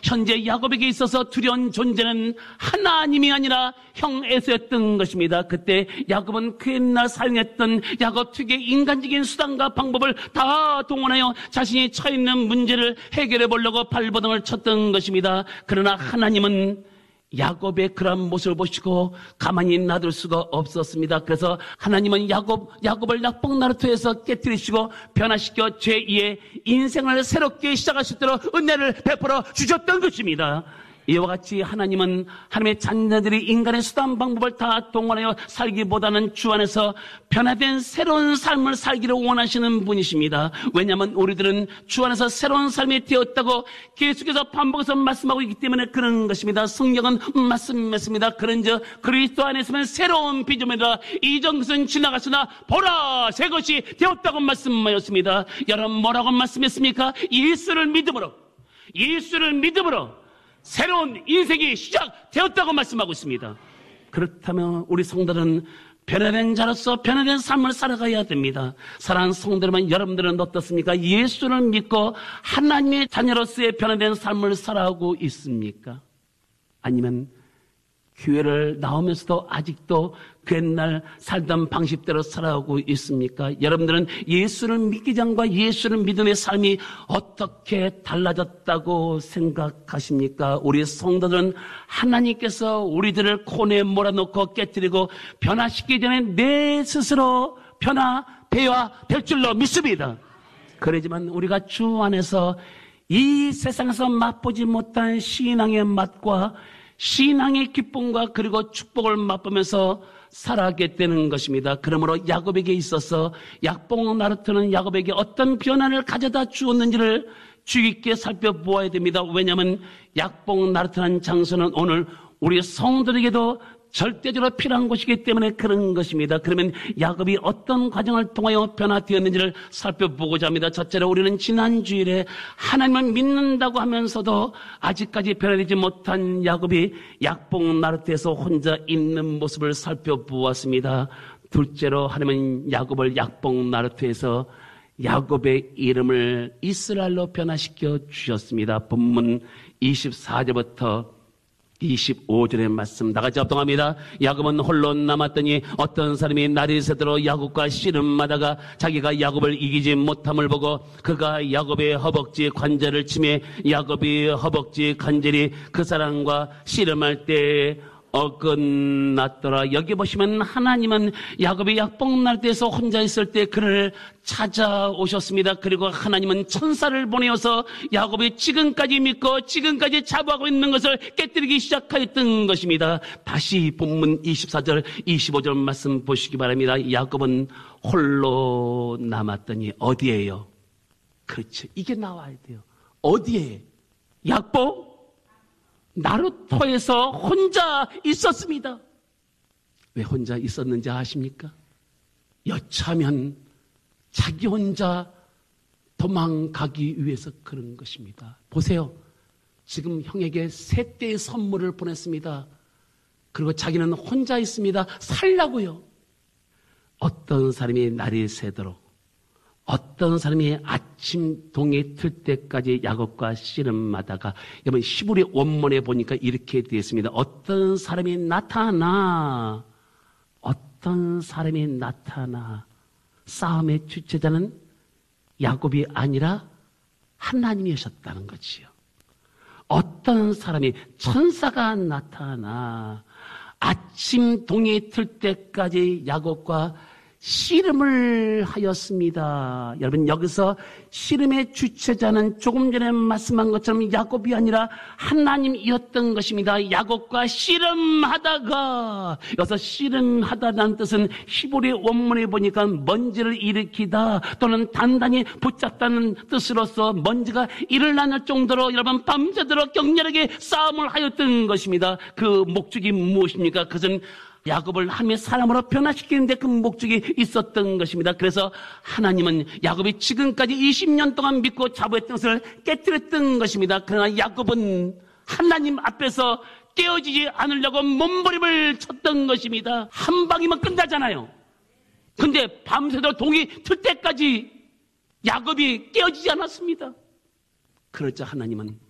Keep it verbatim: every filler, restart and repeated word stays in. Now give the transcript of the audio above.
현재 야곱에게 있어서 두려운 존재는 하나님이 아니라 형 에서였던 것입니다. 그때 야곱은 그 옛날 사용했던 야곱 특유의 인간적인 수단과 방법을 다 동원하여 자신이 처해있는 문제를 해결해 보려고 발버둥을 쳤던 것입니다. 그러나 하나님은 야곱의 그런 모습을 보시고 가만히 놔둘 수가 없었습니다. 그래서 하나님은 야곱, 야곱을 약복 나루터에서 깨뜨리시고 변화시켜 제이의 인생을 새롭게 시작할 수 있도록 은혜를 베풀어 주셨던 것입니다. 이와 같이 하나님은 하나님의 자녀들이 인간의 수단 방법을 다 동원하여 살기보다는 주 안에서 변화된 새로운 삶을 살기를 원하시는 분이십니다. 왜냐하면 우리들은 주 안에서 새로운 삶이 되었다고 계속해서 반복해서 말씀하고 있기 때문에 그런 것입니다. 성경은 말씀했습니다. 그런즉 그리스도 안에 있으면 새로운 피조물이라 이전 것은 지나갔으나 보라 새 것이 되었다고 말씀하였습니다. 여러분 뭐라고 말씀했습니까? 예수를 믿음으로 예수를 믿음으로 새로운 인생이 시작되었다고 말씀하고 있습니다. 그렇다면 우리 성도들은 변화된 자로서 변화된 삶을 살아가야 됩니다. 사랑하는 성도들만 여러분들은 어떻습니까? 예수를 믿고 하나님의 자녀로서의 변화된 삶을 살아가고 있습니까? 아니면 교회를 나오면서도 아직도 그 옛날 살던 방식대로 살아가고 있습니까? 여러분들은 예수를 믿기 전과 예수를 믿음의 삶이 어떻게 달라졌다고 생각하십니까? 우리 성도들은 하나님께서 우리들을 코너에 몰아넣고 깨뜨리고 변화시키기 전에 내 스스로 변화되어야 될 줄로 믿습니다. 그러지만 우리가 주 안에서 이 세상에서 맛보지 못한 신앙의 맛과 신앙의 기쁨과 그리고 축복을 맛보면서 살아가게 되는 것입니다. 그러므로 야곱에게 있어서 약복 나루터는 야곱에게 어떤 변화를 가져다 주었는지를 주의 깊게 살펴보아야 됩니다. 왜냐하면 약복 나루터라는 장소는 오늘 우리 성도들에게도 절대적으로 필요한 것이기 때문에 그런 것입니다. 그러면 야곱이 어떤 과정을 통하여 변화되었는지를 살펴보고자 합니다. 첫째로 우리는 지난 주일에 하나님을 믿는다고 하면서도 아직까지 변화되지 못한 야곱이 약복 나루터에서 혼자 있는 모습을 살펴보았습니다. 둘째로 하나님은 야곱을 약복 나루터에서 야곱의 이름을 이스라엘로 변화시켜 주셨습니다. 본문 이십사 절부터 이십오 절의 말씀 다같이 합동합니다. 야곱은 홀로 남았더니 어떤 사람이 날이 새도록 야곱과 씨름하다가 자기가 야곱을 이기지 못함을 보고 그가 야곱의 허벅지 관절을 치매 야곱이 허벅지 관절이 그 사람과 씨름할 때 어긋났더라. 여기 보시면 하나님은 야곱이 약복 나루터에서 혼자 있을 때 그를 찾아오셨습니다. 그리고 하나님은 천사를 보내어서 야곱이 지금까지 믿고 지금까지 자부하고 있는 것을 깨뜨리기 시작하였던 것입니다. 다시 본문 이십사 절 이십오 절 말씀 보시기 바랍니다. 야곱은 홀로 남았더니 어디에요? 그렇죠. 이게 나와야 돼요. 어디에? 약복 나루터에서 혼자 있었습니다. 왜 혼자 있었는지 아십니까? 여차하면 자기 혼자 도망가기 위해서 그런 것입니다. 보세요. 지금 형에게 세 대의 선물을 보냈습니다. 그리고 자기는 혼자 있습니다. 살라고요. 어떤 사람이 날이 새도록 어떤 사람이 아침 동이 틀 때까지 야곱과 씨름하다가 여러분 히브리 원문에 보니까 이렇게 되어 있습니다. 어떤 사람이 나타나 어떤 사람이 나타나 싸움의 주체자는 야곱이 아니라 하나님이셨다는 거지요. 어떤 사람이 천사가 나타나 아침 동이 틀 때까지 야곱과 씨름을 하였습니다. 여러분 여기서 씨름의 주체자는 조금 전에 말씀한 것처럼 야곱이 아니라 하나님이었던 것입니다. 야곱과 씨름하다가 여기서 씨름하다라는 뜻은 히브리 원문에 보니까 먼지를 일으키다 또는 단단히 붙잡다는 뜻으로서 먼지가 일어날 정도로 여러분 밤새도록 격렬하게 싸움을 하였던 것입니다. 그 목적이 무엇입니까? 그것은 야곱을 하나님의 사람으로 변화시키는데 그 목적이 있었던 것입니다. 그래서 하나님은 야곱이 지금까지 이십 년 동안 믿고 자부했던 것을 깨뜨렸던 것입니다. 그러나 야곱은 하나님 앞에서 깨어지지 않으려고 몸부림을 쳤던 것입니다. 한 방이면 끝나잖아요. 근데 밤새도록 동이 틀 때까지 야곱이 깨어지지 않았습니다. 그러자 하나님은